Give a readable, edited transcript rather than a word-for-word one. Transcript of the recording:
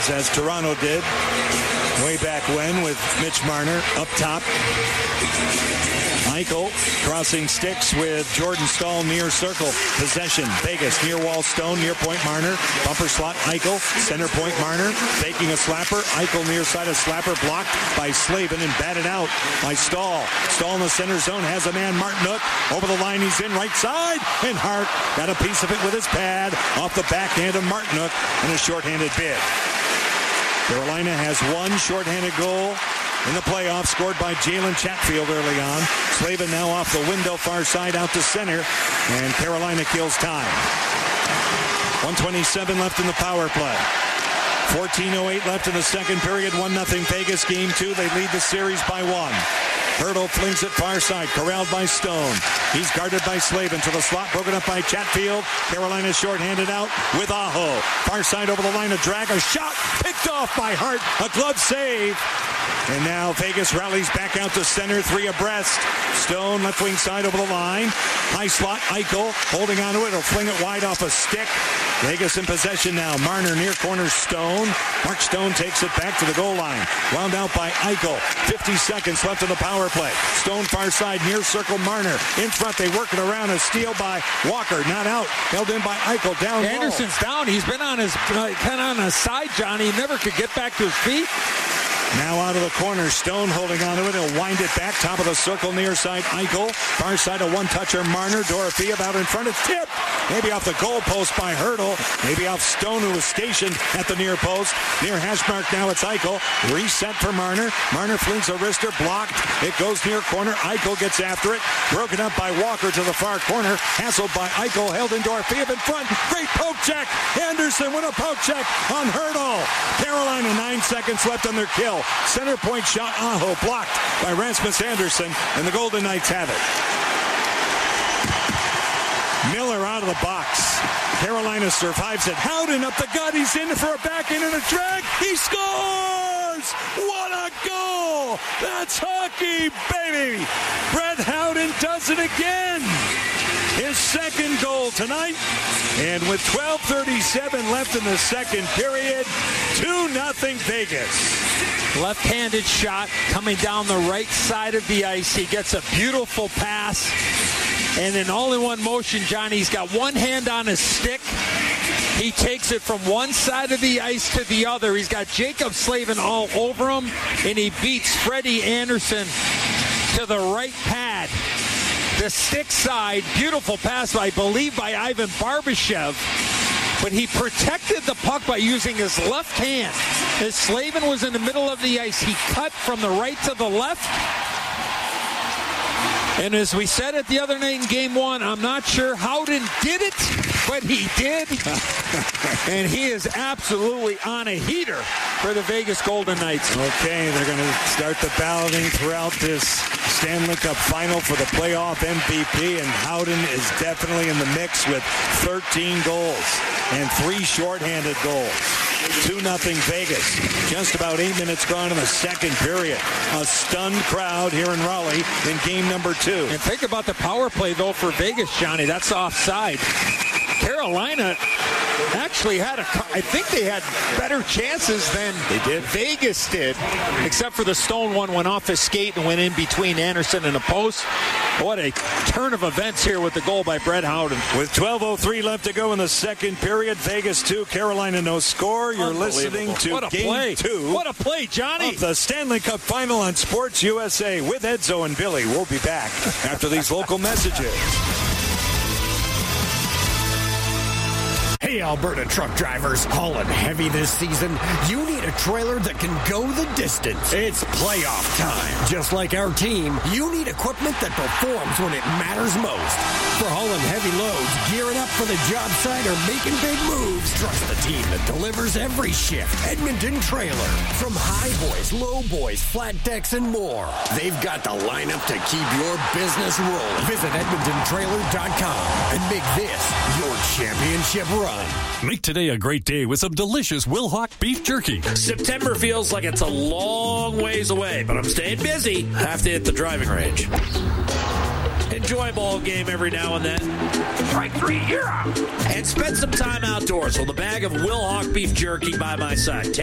legs as Toronto did way back when with Mitch Marner up top. Eichel crossing sticks with Jordan Staal near circle. Possession, Vegas, near wall Stone, near point Marner. Bumper slot, Eichel, center point Marner. Faking a slapper, Eichel near side of slapper, blocked by Slavin and batted out by Staal. Staal in the center zone has a man, Martinook. Over the line, he's in right side. And Hart got a piece of it with his pad off the backhand of Martinook and a shorthanded bid. Carolina has one shorthanded goal in the playoffs, scored by Jalen Chatfield early on. Slavin now off the window, far side out to center, and Carolina kills time. 1:27 left in the power play. 14:08 left in the second period. 1-0 Vegas, game 2. They lead the series by 1. Hurdle flings it far side, corralled by Stone. He's guarded by Slavin to the slot, broken up by Chatfield. Carolina short-handed out with Aho. Far side over the line, a drag, a shot, picked off by Hart, a glove save. And now Vegas rallies back out to center, 3 abreast. Stone left wing side over the line. High slot, Eichel holding onto it. He'll fling it wide off a stick. Vegas in possession now. Marner near corner, Stone. Mark Stone takes it back to the goal line. Wound out by Eichel. 50 seconds left in the power play. Stone far side, near circle, Marner. In front, they work it around. A steal by Walker. Not out. Held in by Eichel. Down Anderson's low. down. He's been on his kind of on his side, Johnny. He never could get back to his feet. Now out of the corner, Stone holding onto it. He'll wind it back. Top of the circle, near side, Eichel. Far side, a one-toucher, Marner. Dorofeev out in front. It's tipped. Maybe off the goal post by Hurdle. Maybe off Stone, who was stationed at the near post. Near hash mark now, it's Eichel. Reset for Marner. Marner flings a wrister, blocked. It goes near corner. Eichel gets after it. Broken up by Walker to the far corner. Hassled by Eichel. Held in Dorofeev in front. Great poke check. Anderson with a poke check on Hurdle. Carolina, 9 seconds left on their kill. Center point shot, Aho, blocked by Rasmus Anderson, and the Golden Knights have it. Miller out of the box. Carolina survives it. Howden up the gut. He's in for a backhand and a drag. He scores! What a goal! That's hockey, baby! Brett Howden does it again. His second goal tonight. And with 12:37 left in the second period, 2-0 Vegas. Left-handed shot coming down the right side of the ice. He gets a beautiful pass. And in all-in-one motion, Johnny's got one hand on his stick. He takes it from one side of the ice to the other. He's got Jacob Slavin all over him. And he beats Freddie Anderson to the right pad. The stick side, beautiful pass, I believe, by Ivan Barbashev. But he protected the puck by using his left hand. As Slavin was in the middle of the ice, he cut from the right to the left. And as we said it the other night in Game 1, I'm not sure Howden did it, but he did. And he is absolutely on a heater for the Vegas Golden Knights. Okay, they're going to start the balloting throughout this Stanley Cup final for the playoff MVP, and Howden is definitely in the mix with 13 goals and 3 shorthanded goals. 2-0 Vegas. Just about 8 minutes gone in the second period. A stunned crowd here in Raleigh in game number 2. And think about the power play, though, for Vegas, Johnny. That's offside. Carolina actually I think they had better chances than Vegas did, except for the Stone one went off his skate and went in between Anderson and the post. What a turn of events here with the goal by Brett Howden. With 12:03 left to go in the second period, Vegas 2, Carolina no score. You're listening to Game 2. What a play, Johnny. Of the Stanley Cup Final on Sports USA with Edzo and Billy. We'll be back after these local messages. Hey, Alberta truck drivers, hauling heavy this season? You need a trailer that can go the distance. It's playoff time. Just like our team, you need equipment that performs when it matters most. For hauling heavy loads, gearing up for the job site, or making big moves, trust the team that delivers every shift. Edmonton Trailer. From high boys, low boys, flat decks, and more. They've got the lineup to keep your business rolling. Visit EdmontonTrailer.com and make this your championship run. Make today a great day with some delicious Wilhauk beef jerky. September feels like it's a long ways away, but I'm staying busy. Have to hit the driving range. Enjoy a ball game every now and then. Strike 3, you're out. And spend some time outdoors with a bag of Wilhauk beef jerky by my side.